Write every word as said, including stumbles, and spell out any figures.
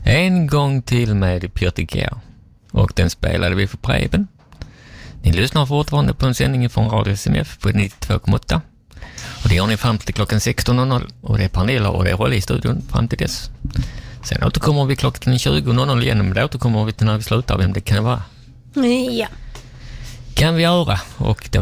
En gång till med Piotr Kjær. Och den spelade vi för Preben. Ni lyssnar fortfarande på en sändning från Radio S M F på nittiotvå komma åtta. Och det gör ni fram till klockan sexton noll noll. Och det är paneler och det är roll i studion fram till dess. Sen återkommer vi klockan tjugo noll noll igen. Men då återkommer vi till när vi slutar. Vem det kan vara. Ja. Kan vi göra. Och då